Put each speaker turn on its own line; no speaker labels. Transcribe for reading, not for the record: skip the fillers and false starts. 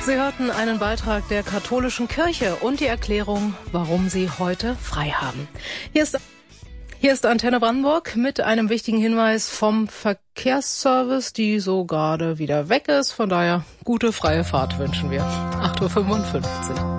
Sie hörten einen Beitrag der katholischen Kirche und die Erklärung, warum sie heute frei haben. Hier ist Antenne Brandenburg mit einem wichtigen Hinweis vom Verkehrsservice, die so gerade wieder weg ist. Von daher gute freie Fahrt wünschen wir. 8:55 Uhr.